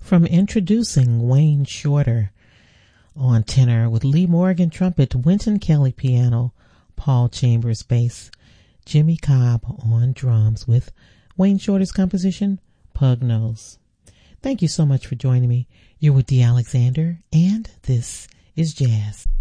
From introducing Wayne Shorter on tenor with Lee Morgan trumpet, Wynton Kelly piano, Paul Chambers bass, Jimmy Cobb on drums with Wayne Shorter's composition, Pug Nose. Thank you so much for joining me. You're with Dee Alexander, and this is Jazz.